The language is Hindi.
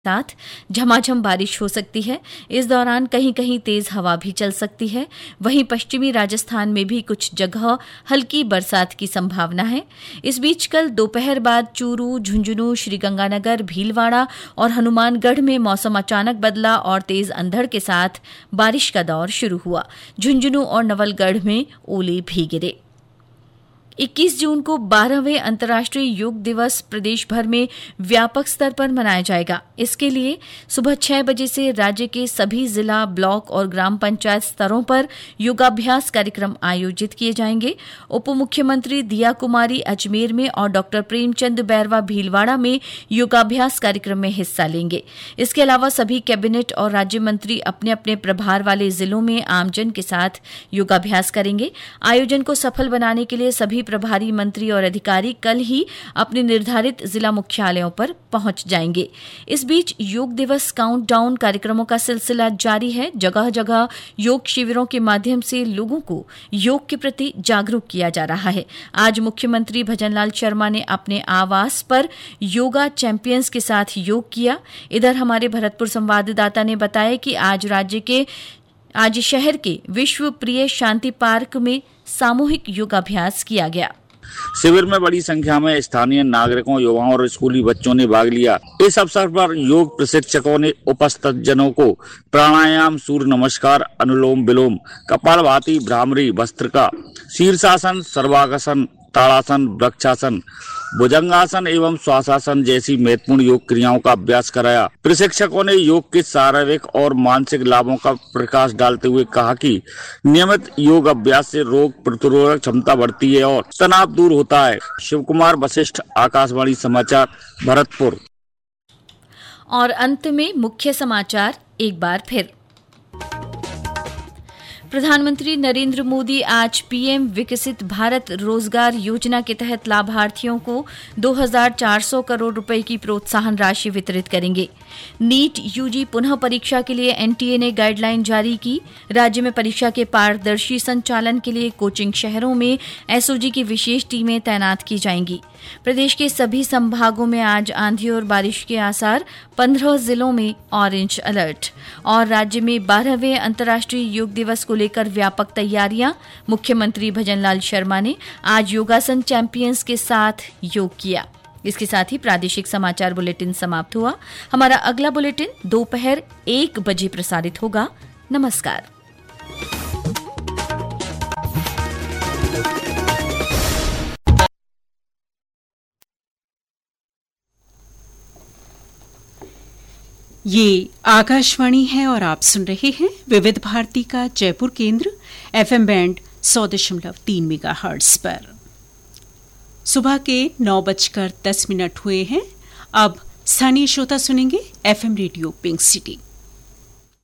साथ झमाझम बारिश हो सकती है। इस दौरान कहीं कहीं तेज हवा भी चल सकती है। वहीं पश्चिमी राजस्थान में भी कुछ जगह हल्की बरसात की संभावना है। इस बीच कल दोपहर बाद चूरू, झुंझुनू, श्रीगंगानगर, भीलवाड़ा और हनुमानगढ़ में मौसम अचानक बदला और तेज अंधड़ के साथ बारिश का दौर शुरू हुआ। झुंझुनू और नवलगढ़ में ओले भी गिरे। 21 जून को 12वें अंतर्राष्ट्रीय योग दिवस प्रदेश भर में व्यापक स्तर पर मनाया जाएगा। इसके लिए सुबह 6 बजे से राज्य के सभी जिला, ब्लॉक और ग्राम पंचायत स्तरों पर योगाभ्यास कार्यक्रम आयोजित किए जाएंगे। उप मुख्यमंत्री दिया कुमारी अजमेर में और डॉक्टर प्रेमचंद बैरवा भीलवाड़ा में योगाभ्यास कार्यक्रम में हिस्सा लेंगे। इसके अलावा सभी कैबिनेट और राज्य मंत्री अपने अपने प्रभार वाले जिलों में आमजन के साथ योगाभ्यास करेंगे। आयोजन को सफल बनाने के लिए सभी प्रभारी मंत्री और अधिकारी कल ही अपने निर्धारित जिला मुख्यालयों पर पहुंच जाएंगे। इस बीच योग दिवस काउंटडाउन कार्यक्रमों का सिलसिला जारी है। जगह जगह योग शिविरों के माध्यम से लोगों को योग के प्रति जागरूक किया जा रहा है। आज मुख्यमंत्री भजनलाल शर्मा ने अपने आवास पर योगा चैंपियंस के साथ योग किया। इधर हमारे भरतपुर संवाददाता ने बताया कि आज शहर के विश्व प्रिय शांति पार्क में सामूहिक योगाभ्यास किया गया। शिविर में बड़ी संख्या में स्थानीय नागरिकों, युवाओं और स्कूली बच्चों ने भाग लिया। इस अवसर पर योग प्रशिक्षकों ने उपस्थित जनों को प्राणायाम, सूर्य नमस्कार, अनुलोम विलोम, कपालभाति, भ्रामरी, भस्त्रिका, शीर्षासन, सर्वांगासन, ताड़ासन, वृक्षासन, भुजंगासन एवं श्वासासन जैसी महत्वपूर्ण योग क्रियाओं का अभ्यास कराया। प्रशिक्षकों ने योग के शारीरिक और मानसिक लाभों का प्रकाश डालते हुए कहा कि नियमित योग अभ्यास से रोग प्रतिरोधक क्षमता बढ़ती है और तनाव दूर होता है। शिव कुमार वशिष्ठ, आकाशवाणी समाचार, भरतपुर। और अंत में मुख्य समाचार एक बार फिर। प्रधानमंत्री नरेंद्र मोदी आज पीएम विकसित भारत रोजगार योजना के तहत लाभार्थियों को 2,400 करोड़ रुपए की प्रोत्साहन राशि वितरित करेंगे। नीट यूजी पुनः परीक्षा के लिए एनटीए ने गाइडलाइन जारी की। राज्य में परीक्षा के पारदर्शी संचालन के लिए कोचिंग शहरों में एसओजी की विशेष टीमें तैनात की जाएंगी। प्रदेश के सभी संभागों में आज आंधी और बारिश के आसार, 15 जिलों में ऑरेंज अलर्ट। और राज्य में 12वें अंतर्राष्ट्रीय योग दिवस को लेकर व्यापक तैयारियां। मुख्यमंत्री भजनलाल शर्मा ने आज योगासन चैंपियंस के साथ योग किया। इसके साथ ही प्रादेशिक समाचार बुलेटिन समाप्त हुआ। हमारा अगला बुलेटिन दोपहर 1 बजे प्रसारित होगा। नमस्कार। ये आकाशवाणी है और आप सुन रहे हैं विविध भारती का जयपुर केंद्र एफएम बैंड 100.3 मेगाहर्ट्ज पर। सुबह के 9:10 हुए हैं। अब स्थानीय श्रोता सुनेंगे एफएम रेडियो पिंक सिटी।